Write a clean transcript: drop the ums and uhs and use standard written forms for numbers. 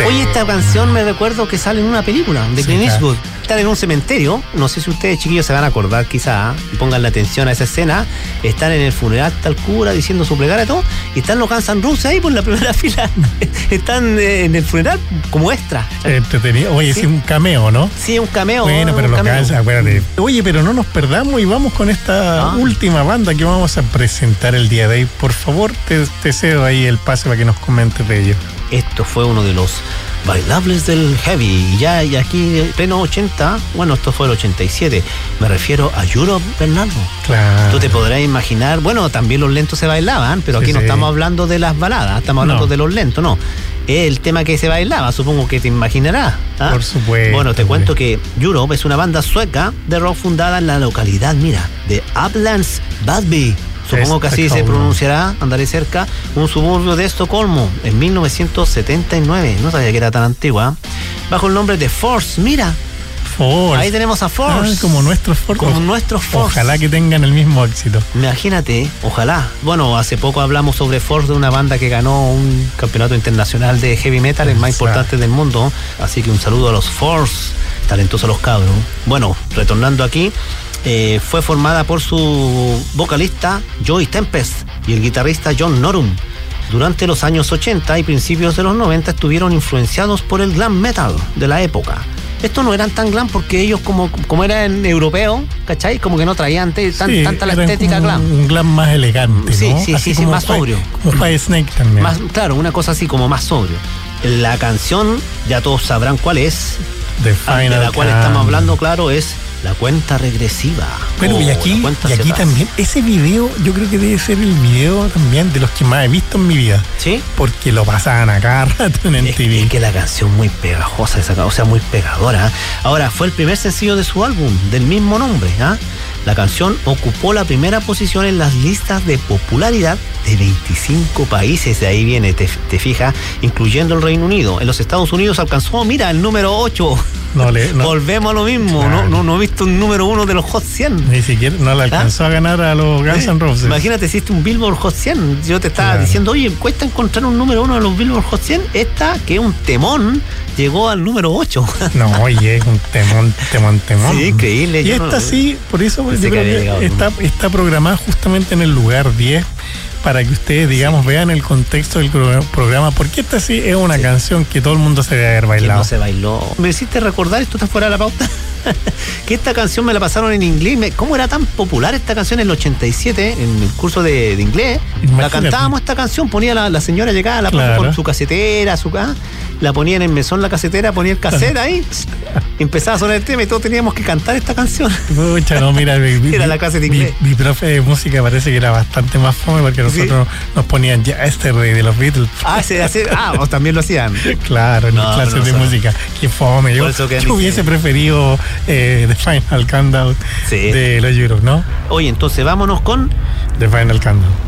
Oye, esta canción me recuerdo que sale en una película de Clint Eastwood. Están en un cementerio, no sé si ustedes chiquillos se van a acordar quizá, y pongan la atención a esa escena. Están en el funeral, está el cura diciendo su plegaria y todo, y están los Guns N' Roses ahí por la primera fila. Están en el funeral como extra. Entretenido. Oye, sí, es un cameo, ¿no? Sí, un cameo. Bueno, pero los Guns, acuérdate. Oye, pero no nos perdamos y vamos con esta última banda que vamos a presentar el día de hoy. Por favor, te cedo ahí el pase para que nos comentes de ello. Esto fue uno de los bailables del heavy, y aquí pleno 80, bueno, esto fue el 87, me refiero a Europe, Bernardo. Claro. Tú te podrás imaginar, bueno, también los lentos se bailaban, pero aquí no estamos hablando de las baladas, estamos hablando de los lentos, no. Es el tema que se bailaba, supongo que te imaginarás. Por supuesto. Bueno, te cuento que Europe es una banda sueca de rock fundada en la localidad, de Uplands Badby. Supongo que así se pronunciará, andaré cerca, un suburbio de Estocolmo, en 1979. No sabía que era tan antigua. Bajo el nombre de Force, mira. Force. Ahí tenemos a Force. Como nuestros Force. Como nuestros Force. Ojalá que tengan el mismo éxito. Imagínate, ojalá. Bueno, hace poco hablamos sobre Force, de una banda que ganó un campeonato internacional de heavy metal, el más importante del mundo. Así que un saludo a los Force, talentosos los cabros. Bueno, retornando aquí. Fue formada por su vocalista Joey Tempest y el guitarrista John Norum. Durante los años 80 y principios de los 90 estuvieron influenciados por el glam metal de la época. Estos no eran tan glam porque ellos como eran europeos, ¿cachai? Como que no traían tanta la estética glam. Un glam más elegante, ¿no? Sí, más sobrio. Como Fire Snake también. Más, claro, una cosa así como más sobrio. La canción, ya todos sabrán cuál es, de la cual estamos hablando, claro, es La Cuenta Regresiva. Bueno, y aquí también, ese video, yo creo que debe ser el video también de los que más he visto en mi vida. ¿Sí? Porque lo pasaban a cada rato en MTV. Es que la canción muy pegajosa, o sea, muy pegadora. Ahora, fue el primer sencillo de su álbum, del mismo nombre. La canción ocupó la primera posición en las listas de popularidad de 25 países. De ahí viene, te fijas, incluyendo el Reino Unido. En los Estados Unidos alcanzó, mira, el número 8. Volvemos a lo mismo, claro. No he visto un número 1 de los Hot 100. Ni siquiera no le alcanzó a ganar a los Guns N' Roses. Imagínate, existe un Billboard Hot 100. Yo te estaba diciendo, oye, cuesta encontrar un número 1 de los Billboard Hot 100. Esta, que es un temón, llegó al número 8. No, oye, es un temón. Sí, increíble. Y esta sí, por eso yo creo que está programada justamente en el lugar 10, para que ustedes, digamos, vean el contexto del programa, porque esta sí es una canción que todo el mundo se debe haber bailado. No se bailó. Me hiciste recordar, esto está fuera de la pauta, que esta canción me la pasaron en inglés. ¿Cómo era tan popular esta canción en el 87, en el curso de inglés? Imagínate. La cantábamos esta canción, ponía la señora, llegaba con su casetera, la ponía en el mesón, la casetera, ponía el cassette ahí, empezaba a sonar el tema y todos teníamos que cantar esta canción. Pucha, no, mira, era la clase de inglés. Mi profe de música parece que era bastante más fome, porque nosotros nos ponían Yesterday de los Beatles. O también lo hacían. Claro, en las clases de música. Qué fome. Yo hubiese preferido The Final Countdown de los Euros, ¿no? Oye, entonces vámonos con The Final Countdown.